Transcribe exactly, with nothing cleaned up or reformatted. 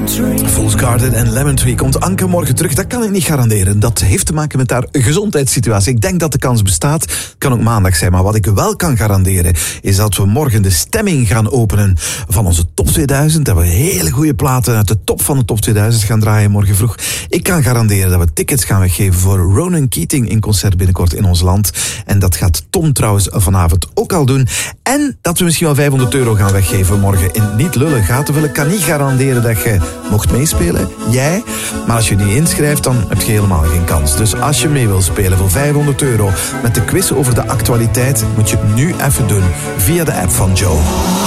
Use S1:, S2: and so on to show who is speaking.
S1: Fool's Garden en Lemon Tree. Komt Anke morgen terug? Dat kan ik niet garanderen. Dat heeft te maken met haar gezondheidssituatie. Ik denk dat de kans bestaat. Het kan ook maandag zijn. Maar wat ik wel kan garanderen is dat we morgen de stemming gaan openen van onze top tweeduizend. Dat we hele goede platen uit de top van de top tweeduizend gaan draaien morgen vroeg. Ik kan garanderen dat we tickets gaan weggeven voor Ronan Keating in concert binnenkort in ons land. En dat gaat Tom trouwens vanavond ook al doen. En dat we misschien wel vijfhonderd euro gaan weggeven morgen in Niet Lullen Gaten Vullen. Ik kan niet garanderen dat je mocht meespelen, jij. Maar als je niet inschrijft, dan heb je helemaal geen kans. Dus als je mee wil spelen voor vijfhonderd euro met de quiz over de actualiteit, moet je het nu even doen via de app van Joe.